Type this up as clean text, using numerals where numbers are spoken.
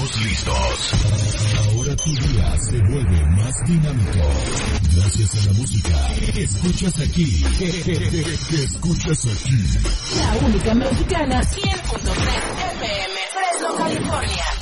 Todos listos. Ahora tu día se vuelve más dinámico. Gracias a la música que escuchas aquí. Que escuchas aquí. La única mexicana 100.3 FM, Fresno, California.